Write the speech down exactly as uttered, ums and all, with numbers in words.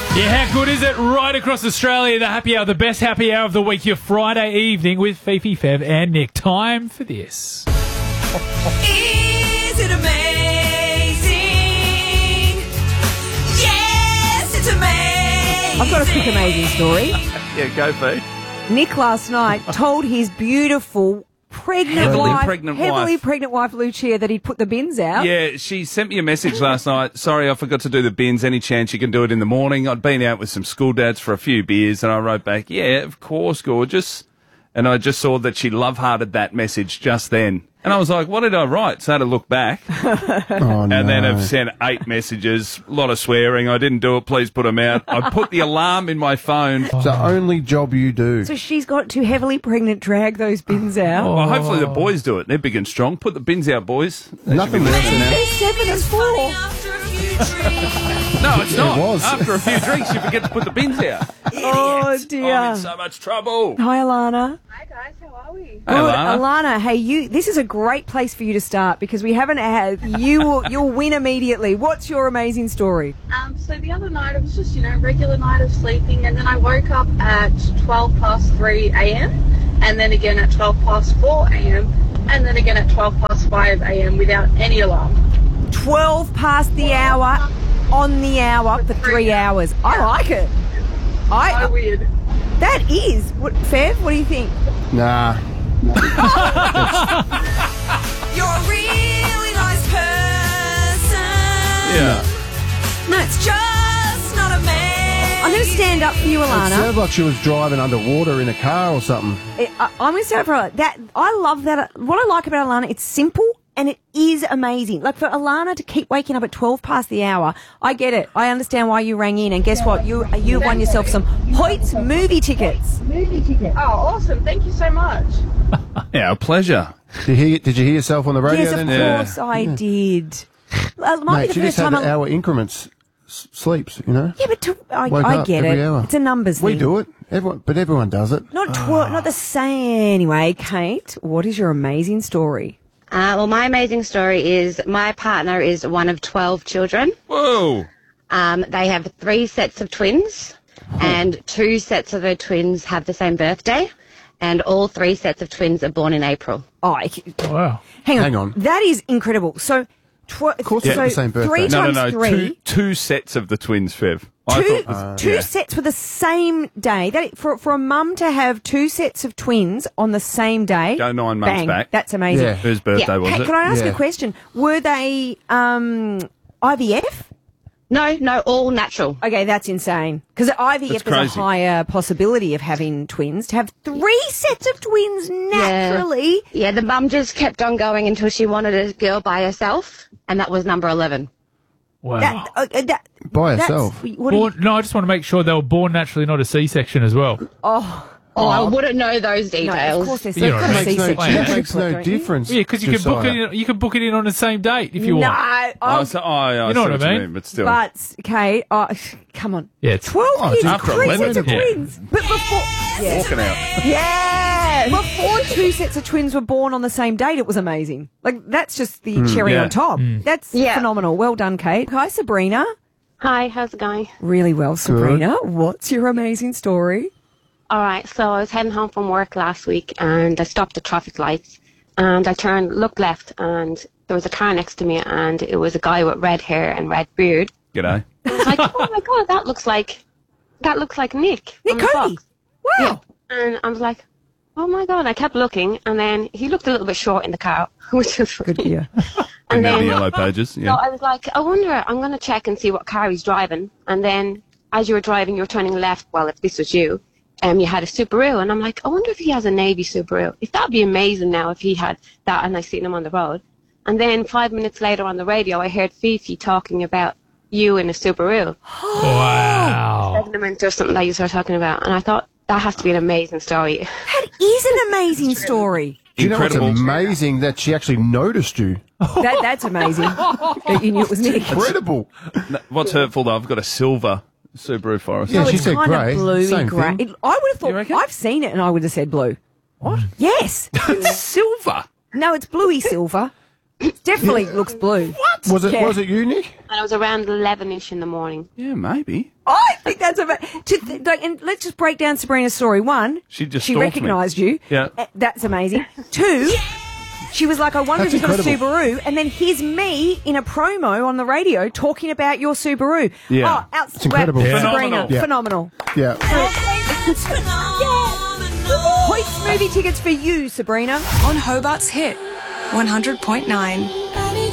Yeah, how good is it? Right across Australia, the happy hour, the best happy hour of the week, your Friday evening with Fifi, Fev and Nick. Time for this. Is it amazing? Yes, it's amazing. I've got a quick amazing story. Yeah, go, Fee. Nick last night told his beautiful pregnant Heavily wife, pregnant heavily wife. pregnant wife Lucia, that he'd put the bins out. Yeah, she sent me a message last night. Sorry, I forgot to do the bins. Any chance you can do it in the morning? I'd been out with some school dads for a few beers, and I wrote back, yeah, of course, gorgeous. And I just saw that she love-hearted that message just then. And I was like, what did I write? So I had to look back. Oh, no. And then I've sent eight messages, a lot of swearing. I didn't do it. Please put them out. I put the alarm in my phone. It's the only job you do. So she's got to heavily pregnant drag those bins out. Well, hopefully the boys do it. They're big and strong. Put the bins out, boys. They Nothing should be less listening than now. Seven and four. After a few drinks. No, it's not. It was. After a few drinks, you forget to put the bins out. Oh I'm dear. in so much trouble. Hi, Alana. Hi guys, how are we? Good, Alana. Alana. Hey, you. This is a great place for you to start because we haven't had you. Will, you'll win immediately. What's your amazing story? Um, so the other night it was just, you know, regular night of sleeping, and then I woke up at twelve past three a.m. and then again at twelve past four a.m. and then again at twelve past five a.m. without any alarm. Twelve past the hour, on the hour for three hours. I like it. I. So weird. That is. What, Fev, what do you think? Nah. You're a really nice person. Yeah. No, it's Just not amazing. I'm going to stand up for you, It Alana. sounds like she was driving underwater in a car or something. It, I, I'm going to stand up for her. That. I love that. What I like about Alana, it's simple and it is amazing. Like for Alana to keep waking up at twelve past the hour, I get it. I understand why you rang in, and guess what? You you've won yourself some Hoyt's movie tickets. Oh, awesome. Thank you so much. Yeah, a pleasure. Did you hear, did you hear yourself on the radio Yes, of then? Yeah. course I did. Well, it might Mate, be she the just first had time. the I- hour increments s- sleeps, you know? Yeah, but to, I, Woke I up get every it. hour. It's a numbers We thing. do it. Everyone, but everyone does it. Not tw- not the same. Anyway, Kate, what is your amazing story? Uh, well, my amazing story is my partner is one of twelve children. Whoa. Um, they have three sets of twins, and two sets of the twins have the same birthday, and all three sets of twins are born in April. Oh, I, Wow. hang on. Hang on. That is incredible. So, tw- of course they so have the same birthday. three No, no, times no. three. Two, two sets of the twins, Fev. I Two, thought- two yeah. sets for the same day. That for for a mum to have two sets of twins on the same day. Go nine months bang, back. That's amazing. Yeah. Whose birthday Yeah. was Hey, it? can I ask Yeah. a question? Were they um, I V F? No, no, all natural. Okay, that's insane. Because I V F That's there's a crazy. higher possibility of having twins. To have three sets of twins naturally. Yeah, the mum just kept on going until she wanted a girl by herself, and that was number eleven. Wow. That, uh, uh, that, By that's- herself. What do you, Born, no, I just want to make sure they were born naturally, not a C-section as well. oh, Oh, I wouldn't know those no, details. of course there's You know got what a I mean. Makes no, C-section. Yeah. that makes no Don't you? difference. Yeah, because you can book Josiah. it. In, you can book it in on the same date if you No, want. I, Oh, so, oh, yeah, You know see what I mean? But still. but okay, oh, come on. Yeah, it's Twelve Oh, kids, just after three eleven. sets of Yeah. twins. But before, yeah, Walking out. yeah, before two sets of twins were born on the same date, it was amazing. Like that's just the cherry yeah. on top. That's Yeah. phenomenal. Well done, Kate. Hi, Sabrina. Hi, how's it going? Really well, Sabrina. What's your amazing story? All right, so I was heading home from work last week, and I stopped at traffic lights, and I turned, looked left, and there was a car next to me, and it was a guy with red hair and red beard. G'day. I was like, oh my god, that looks like, that looks like Nick. Nick on the Cody. box. Wow. And I was like, oh my god, I kept looking, and then he looked a little bit short in the car, which was Good for you. And Now the then, yellow pages. so Yeah. I was like, I wonder, I'm going to check and see what car he's driving. And then as you were driving, you were turning left, well, if this was you, um, you had a Subaru. And I'm like, I wonder if he has a navy Subaru. If that'd be amazing now if he had that and I seen him on the road. And then five minutes later on the radio, I heard Fifi talking about you in a Subaru. wow. Segment or something that you started talking about. And I thought, that has to be an amazing story. That is an amazing story. Do you know what's Incredible. amazing? That she actually noticed you. That that's amazing. That you knew it was Nick. Incredible. No, what's hurtful though? I've got a silver Subaru Forester. Yeah, No, she it's said kind grey. of blue, Same grey. thing. It, I would have You reckon? thought. I've seen it, and I would have said blue. What? Yes. It's silver. No, it's bluey silver. Definitely looks blue. What? Was it Yeah. was it you, Nick? And it was around eleven-ish in the morning. Yeah, maybe. I think that's about. To th- like, and let's just break down Sabrina's story. One, She just she stalked me. recognised you. Yeah. Uh, That's amazing. Two, she was like, I wonder That's if you've got a incredible. Subaru. And then here's me in a promo on the radio talking about your Subaru. Yeah. Oh, out- It's incredible. well, Yeah. Sabrina, Phenomenal. Yeah. phenomenal. Yeah. It's phenomenal. Hoist movie tickets for you, Sabrina. On Hobart's hit, one hundred point nine.